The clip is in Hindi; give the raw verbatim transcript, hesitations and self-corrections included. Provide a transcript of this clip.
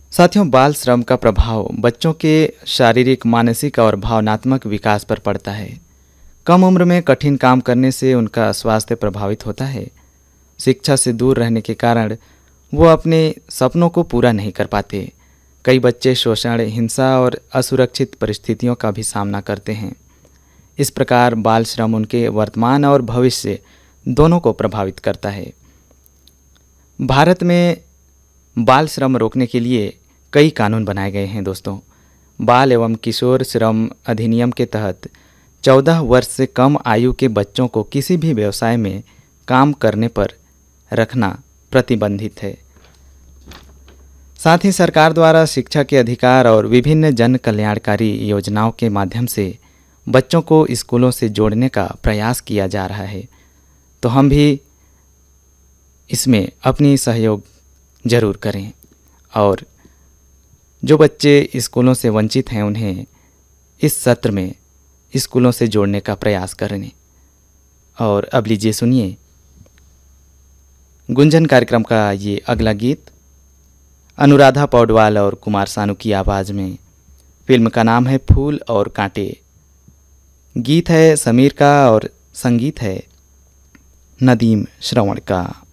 साथियों, बाल श्रम का प्रभाव बच्चों के शारीरिक, मानसिक और भावनात्मक विकास पर पड़ता है। कम उम्र में कठिन काम करने से उनका स्वास्थ्य प्रभावित होता है। शिक्षा से दूर रहने के कारण वो अपने सपनों को पूरा नहीं कर पाते। कई बच्चे शोषण, हिंसा और असुरक्षित परिस्थितियों का भी सामना करते हैं। इस प्रकार बाल श्रम उनके वर्तमान और भविष्य दोनों को प्रभावित करता है। भारत में बाल श्रम रोकने के लिए कई कानून बनाए गए हैं दोस्तों। बाल एवं किशोर श्रम अधिनियम के तहत चौदह वर्ष से कम आयु के बच्चों को किसी भी व्यवसाय में काम करने पर रखना प्रतिबंधित है। साथ ही सरकार द्वारा शिक्षा के अधिकार और विभिन्न जन कल्याणकारी योजनाओं के माध्यम से बच्चों को स्कूलों से जोड़ने का प्रयास किया जा रहा है। तो हम भी इसमें अपनी सहयोग ज़रूर करें और जो बच्चे स्कूलों से वंचित हैं उन्हें इस सत्र में स्कूलों से जोड़ने का प्रयास करें। और अब लीजिए सुनिए गुंजन कार्यक्रम का ये अगला गीत अनुराधा पौडवाल और कुमार सानू की आवाज़ में। फिल्म का नाम है फूल और कांटे। गीत है समीर का और संगीत है नदीम श्रवण का।